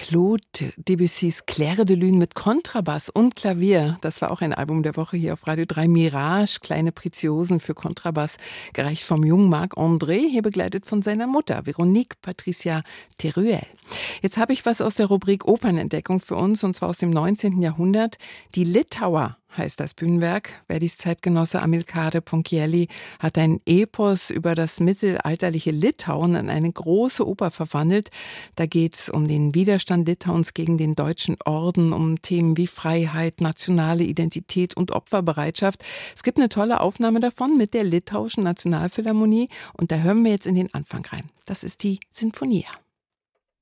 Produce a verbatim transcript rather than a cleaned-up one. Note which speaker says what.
Speaker 1: Claude Debussys Clair de Lune mit Kontrabass und Klavier. Das war auch ein Album der Woche hier auf Radio drei. Mirage, kleine Preziosen für Kontrabass, gereicht vom jungen Marc André, hier begleitet von seiner Mutter, Veronique Patricia Teruel. Jetzt habe ich was aus der Rubrik Opernentdeckung für uns, und zwar aus dem neunzehnten Jahrhundert. Die Litauer heißt das Bühnenwerk. Verdis Zeitgenosse Amilcare Ponchielli hat ein Epos über das mittelalterliche Litauen in eine große Oper verwandelt. Da geht es um den Widerstand Litauens gegen den Deutschen Orden, um Themen wie Freiheit, nationale Identität und Opferbereitschaft. Es gibt eine tolle Aufnahme davon mit der Litauischen Nationalphilharmonie, und da hören wir jetzt in den Anfang rein. Das ist die Sinfonia.